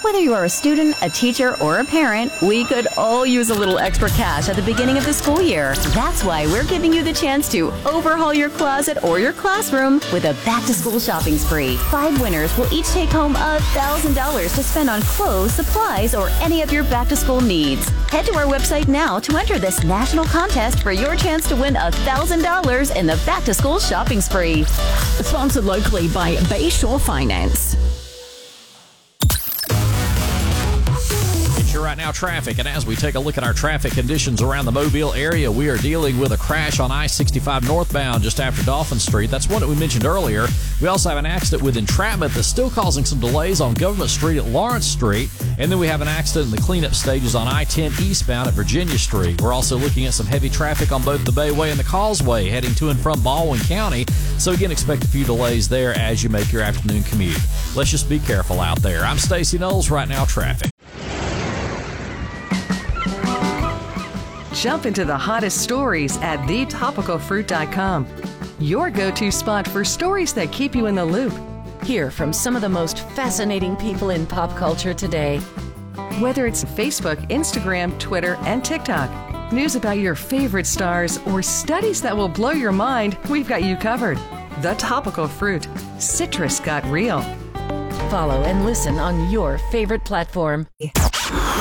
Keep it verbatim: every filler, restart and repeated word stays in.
Whether you are a student, a teacher, or a parent, we could all use a little extra cash at the beginning of the school year. That's why we're giving you the chance to overhaul your closet or your classroom with a back-to-school shopping spree. Five winners will each take home one thousand dollars to spend on clothes, supplies, or any of your back-to-school needs. Head to our website now to enter this national contest for your chance to win one thousand dollars in the back-to-school shopping spree. Sponsored locally by Bayshore Finance. Right now traffic, and as we take a look at our traffic conditions around the Mobile area, we are dealing with a crash on I sixty-five northbound just after Dolphin Street. That's one that we mentioned earlier. We also have an accident with entrapment that's still causing some delays on Government Street at Lawrence Street, and then we have an accident in the cleanup stages on I ten eastbound at Virginia Street. We're also looking at some heavy traffic on both the Bayway and the Causeway heading to and from Baldwin County, so again, expect a few delays there as you make your afternoon commute. Let's just be careful out there. I'm Stacey Knowles. Right now traffic. Jump into the hottest stories at the topical fruit dot com. Your go-to spot for stories that keep you in the loop. Hear from some of the most fascinating people in pop culture today. Whether it's Facebook, Instagram, Twitter, and TikTok, news about your favorite stars, or studies that will blow your mind, we've got you covered. The Topical Fruit. Citrus got real. Follow and listen on your favorite platform.